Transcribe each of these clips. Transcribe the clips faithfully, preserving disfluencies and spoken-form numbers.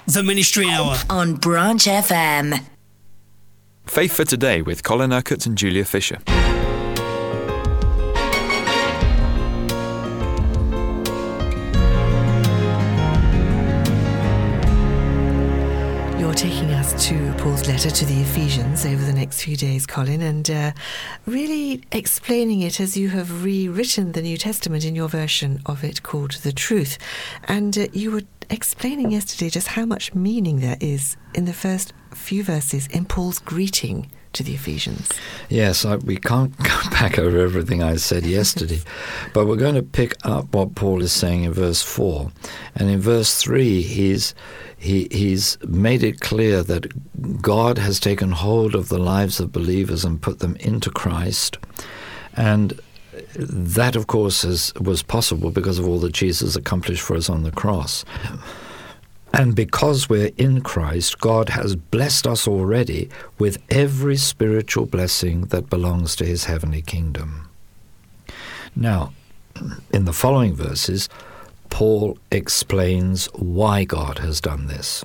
The Ministry Hour on Branch F M. Faith for Today with Colin Urquhart and Julia Fisher. You're taking us to Paul's letter to the Ephesians over the next few days, Colin, and uh, really explaining it as you have rewritten the New Testament in your version of it called The Truth. And uh, you were explaining yesterday just how much meaning there is in the first few verses in Paul's greeting to the Ephesians. Yes, I, we can't go back over everything I said yesterday, but we're going to pick up what Paul is saying in verse four. And in verse three, he's he he's made it clear that God has taken hold of the lives of believers and put them into Christ. And that, of course, is, was possible because of all that Jesus accomplished for us on the cross. And because we're in Christ, God has blessed us already with every spiritual blessing that belongs to his heavenly kingdom. Now, in the following verses, Paul explains why God has done this.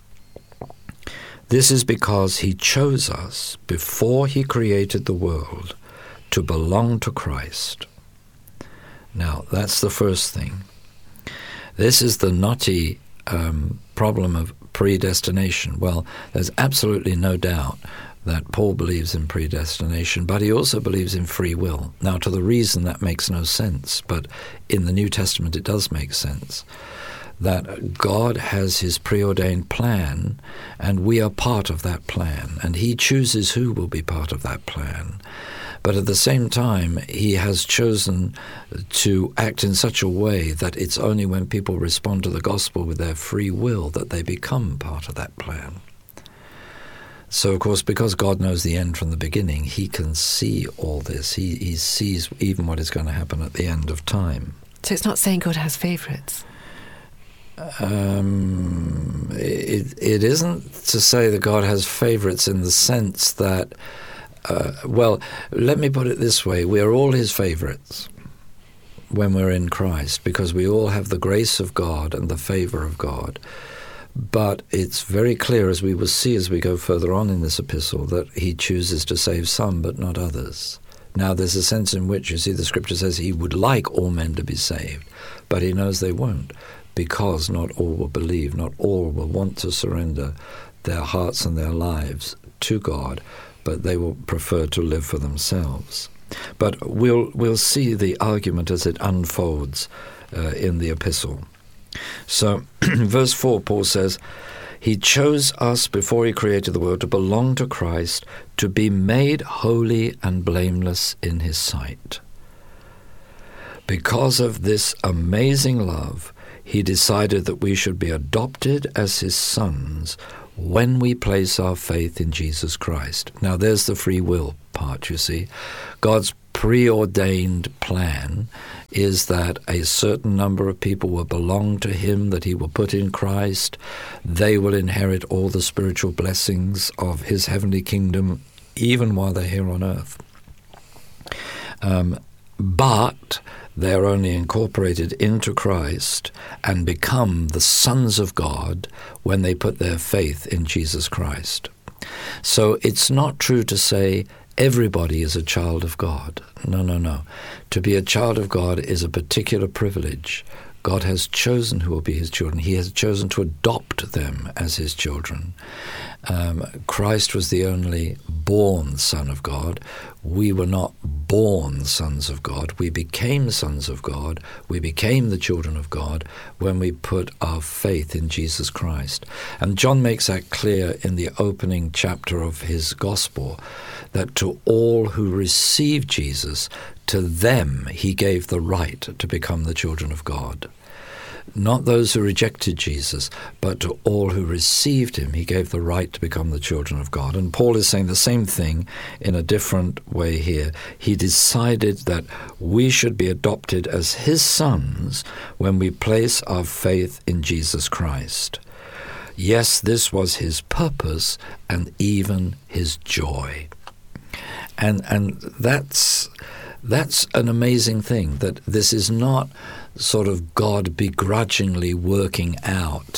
This is because he chose us before he created the world to belong to Christ. Now, that's the first thing. This is the knotty um, problem of predestination. Well, there's absolutely no doubt that Paul believes in predestination, but he also believes in free will. Now, to the reason that makes no sense, but in the New Testament it does make sense, that God has his preordained plan, and we are part of that plan, and he chooses who will be part of that plan. But at the same time, he has chosen to act in such a way that it's only when people respond to the gospel with their free will that they become part of that plan. So, of course, because God knows the end from the beginning, he can see all this. He, he sees even what is going to happen at the end of time. So it's not saying God has favourites? Um, it, it isn't to say that God has favourites in the sense that, uh, well, let me put it this way. We are all his favourites when we're in Christ because we all have the grace of God and the favour of God. But it's very clear, as we will see as we go further on in this epistle, that he chooses to save some but not others. Now, there's a sense in which, you see, the scripture says he would like all men to be saved, but he knows they won't, because not all will believe, not all will want to surrender their hearts and their lives to God, but they will prefer to live for themselves. But we'll we'll see the argument as it unfolds uh, in the epistle. So, verse four, Paul says, he chose us before he created the world to belong to Christ, to be made holy and blameless in his sight. Because of this amazing love, he decided that we should be adopted as his sons when we place our faith in Jesus Christ. Now, there's the free will part, you see. God's preordained plan is that a certain number of people will belong to him, that he will put in Christ. They will inherit all the spiritual blessings of his heavenly kingdom, even while they're here on earth. Um, but they're only incorporated into Christ and become the sons of God when they put their faith in Jesus Christ. So it's not true to say everybody is a child of God. No, no, no. To be a child of God is a particular privilege. God has chosen who will be his children. He has chosen to adopt them as his children. Um, Christ was the only born Son of God. We were not born sons of God. We became sons of God. We became the children of God when we put our faith in Jesus Christ. And John makes that clear in the opening chapter of his gospel, that to all who received Jesus, to them he gave the right to become the children of God. Not those who rejected Jesus, but to all who received him, he gave the right to become the children of God. And Paul is saying the same thing in a different way here. He decided that we should be adopted as his sons when we place our faith in Jesus Christ. Yes, this was his purpose and even his joy. And and that's that's an amazing thing, that this is not sort of God begrudgingly working out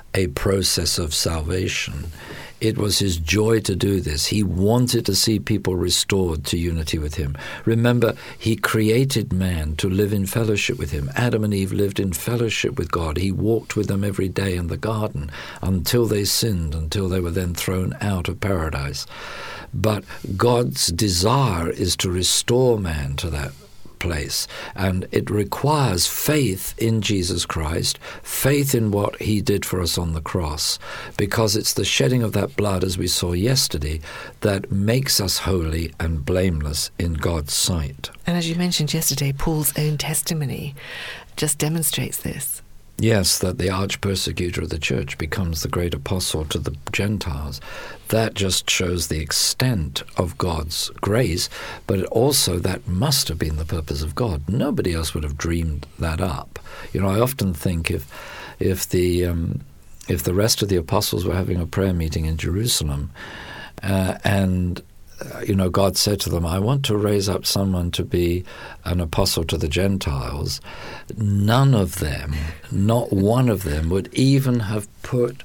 a process of salvation. It was his joy to do this. He wanted to see people restored to unity with him. Remember, he created man to live in fellowship with him. Adam and Eve lived in fellowship with God. He walked with them every day in the garden until they sinned, until they were then thrown out of paradise. But God's desire is to restore man to that place, and it requires faith in Jesus Christ, faith in what he did for us on the cross, because it's the shedding of that blood, as we saw yesterday, that makes us holy and blameless in God's sight. And as you mentioned yesterday, Paul's own testimony just demonstrates this. Yes, that the arch-persecutor of the church becomes the great apostle to the Gentiles. That just shows the extent of God's grace, but also that must have been the purpose of God. Nobody else would have dreamed that up. You know, I often think if if the um, if the rest of the apostles were having a prayer meeting in Jerusalem, uh, and Uh, you know, God said to them, I want to raise up someone to be an apostle to the Gentiles, none of them, not one of them, would even have put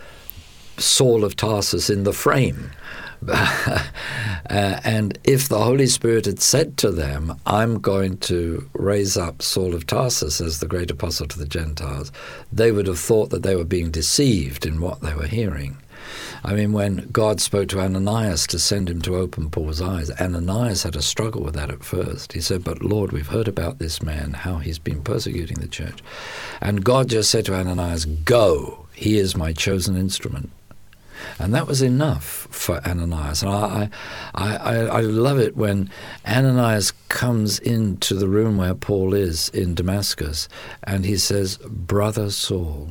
Saul of Tarsus in the frame. uh, and if the Holy Spirit had said to them, I'm going to raise up Saul of Tarsus as the great apostle to the Gentiles, they would have thought that they were being deceived in what they were hearing. I mean, when God spoke to Ananias to send him to open Paul's eyes, Ananias had a struggle with that at first. He said, but Lord, we've heard about this man, how he's been persecuting the church. And God just said to Ananias, go, he is my chosen instrument. And that was enough for Ananias. And I, I, I, I love it when Ananias comes into the room where Paul is in Damascus, and he says, Brother Saul.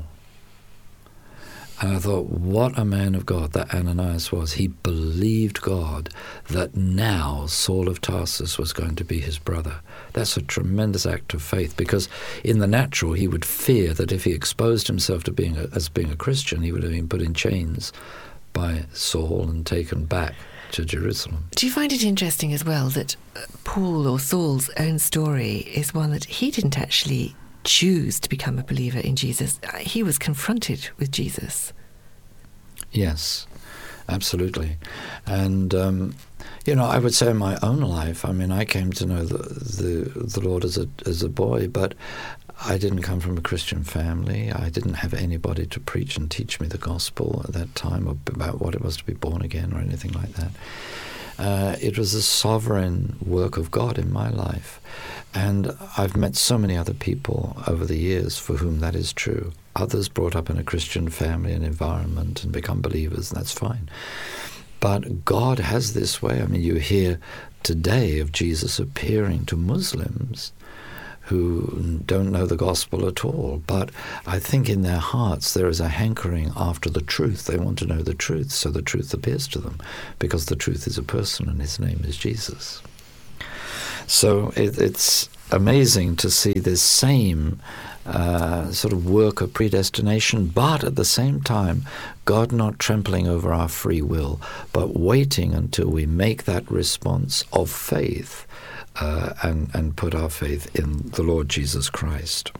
And I thought, what a man of God that Ananias was. He believed God that now Saul of Tarsus was going to be his brother. That's a tremendous act of faith, because in the natural he would fear that if he exposed himself to being a, as being a Christian, he would have been put in chains by Saul and taken back to Jerusalem. Do you find it interesting as well that Paul, or Saul's own story, is one that he didn't actually choose to become a believer in Jesus? He was confronted with Jesus. Yes, absolutely. And, um, you know, I would say in my own life, I mean, I came to know the the, the Lord as a, as a boy, but I didn't come from a Christian family. I didn't have anybody to preach and teach me the gospel at that time about what it was to be born again or anything like that. Uh, it was a sovereign work of God in my life. And I've met so many other people over the years for whom that is true. Others brought up in a Christian family and environment and become believers, and that's fine. But God has this way. I mean, you hear today of Jesus appearing to Muslims who don't know the gospel at all. But I think in their hearts there is a hankering after the truth. They want to know the truth, so the truth appears to them, because the truth is a person and his name is Jesus. So it, it's amazing to see this same uh, sort of work of predestination, but at the same time, God not trampling over our free will, but waiting until we make that response of faith uh, and, and put our faith in the Lord Jesus Christ.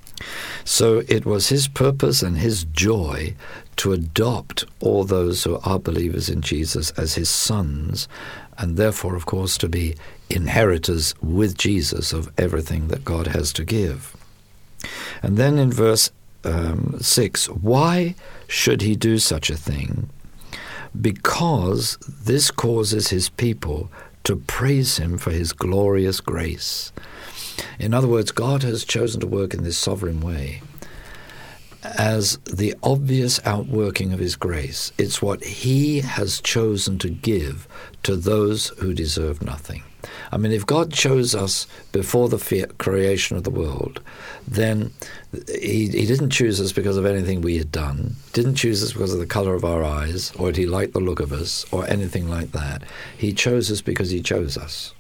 So it was his purpose and his joy to adopt all those who are believers in Jesus as his sons, and therefore, of course, to be inheritors with Jesus of everything that God has to give. And then in verse um, six, why should he do such a thing? Because this causes his people to praise him for his glorious grace. In other words, God has chosen to work in this sovereign way as the obvious outworking of his grace. It's what he has chosen to give to those who deserve nothing. I mean, if God chose us before the creation of the world, then he, he didn't choose us because of anything we had done, didn't choose us because of the color of our eyes, or did he like the look of us, or anything like that. He chose us because he chose us.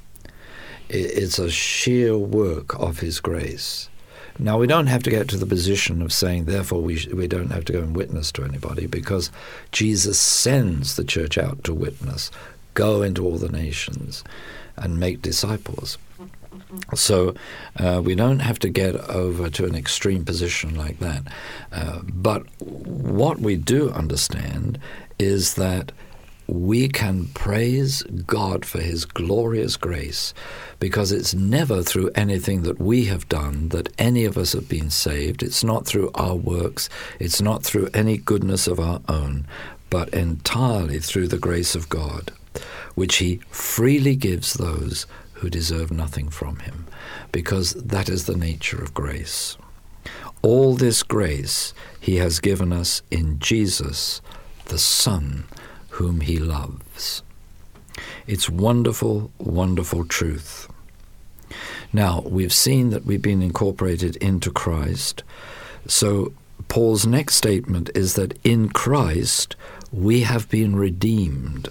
It's a sheer work of his grace. Now, we don't have to get to the position of saying, therefore, we sh- we don't have to go and witness to anybody, because Jesus sends the church out to witness, go into all the nations and make disciples. So uh, we don't have to get over to an extreme position like that. Uh, but what we do understand is that we can praise God for his glorious grace, because it's never through anything that we have done that any of us have been saved. It's not through our works. It's not through any goodness of our own, but entirely through the grace of God, which he freely gives those who deserve nothing from him, because that is the nature of grace. All this grace he has given us in Jesus, the Son, whom he loves. It's wonderful, wonderful truth. Now, we've seen that we've been incorporated into Christ. So Paul's next statement is that in Christ we have been redeemed.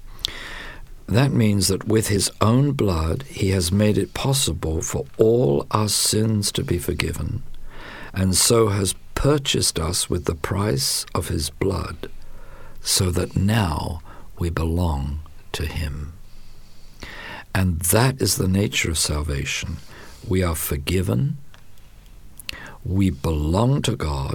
That means that with his own blood he has made it possible for all our sins to be forgiven, and so has purchased us with the price of his blood, so that now we belong to him. And that is the nature of salvation. We are forgiven, we belong to God,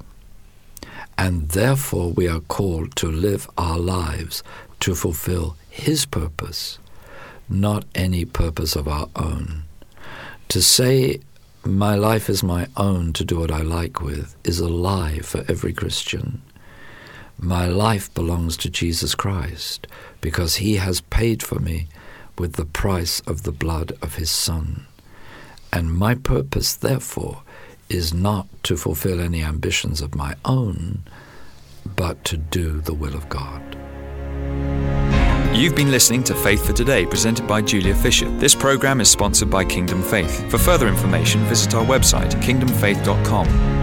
and therefore we are called to live our lives to fulfill his purpose, not any purpose of our own. To say my life is my own to do what I like with is a lie for every Christian. My life belongs to Jesus Christ because he has paid for me with the price of the blood of his Son. And my purpose, therefore, is not to fulfill any ambitions of my own, but to do the will of God. You've been listening to Faith for Today, presented by Julia Fisher. This program is sponsored by Kingdom Faith. For further information, visit our website, kingdom faith dot com.